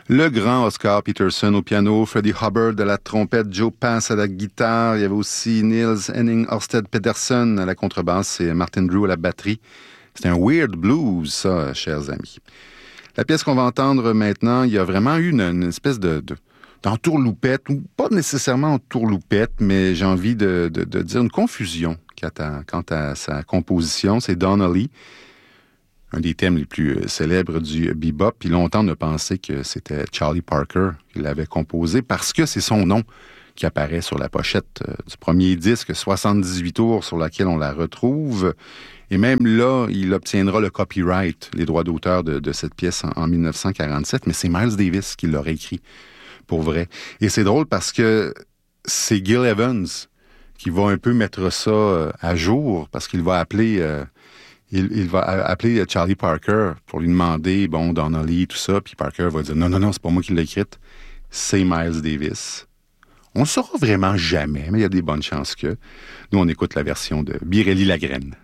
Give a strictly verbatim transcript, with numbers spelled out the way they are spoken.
Le grand Oscar Peterson au piano, Freddie Hubbard à la trompette, Joe Pass à la guitare. Il y avait aussi Niels Henning Ørsted Pedersen à la contrebasse et Martin Drew à la batterie. C'était un weird blues, ça, chers amis. La pièce qu'on va entendre maintenant, il y a vraiment eu une, une espèce de, de d'entourloupette, ou pas nécessairement entourloupette, mais j'ai envie de, de, de dire une confusion quant à, quant à sa composition. C'est Donnelly, un des thèmes les plus célèbres du bebop. Puis longtemps, on a pensé que c'était Charlie Parker qui l'avait composé parce que c'est son nom qui apparaît sur la pochette du premier disque, soixante-dix-huit tours, sur laquelle on la retrouve. Et même là, il obtiendra le copyright, les droits d'auteur de, de cette pièce en, en dix-neuf cent quarante-sept, mais c'est Miles Davis qui l'aurait écrit. Pour vrai. Et c'est drôle parce que c'est Gil Evans qui va un peu mettre ça à jour parce qu'il va appeler euh, il, il va appeler Charlie Parker pour lui demander, bon, Donnelly, tout ça, puis Parker va dire, non, non, non, c'est pas moi qui l'ai écrite, c'est Miles Davis. On ne saura vraiment jamais, mais il y a des bonnes chances que. Nous, on écoute la version de Birelli Lagraine.